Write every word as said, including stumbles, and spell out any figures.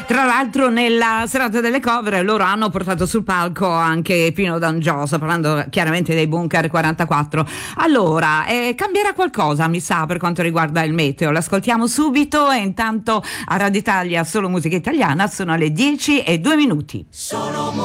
Tra l'altro nella serata delle cover loro hanno portato sul palco anche Pino D'Angioso, parlando chiaramente dei Bunker quarantaquattro. Allora, eh, cambierà qualcosa mi sa per quanto riguarda il meteo, l'ascoltiamo subito e intanto a Radio Italia solo musica italiana sono le dieci e due minuti. Sono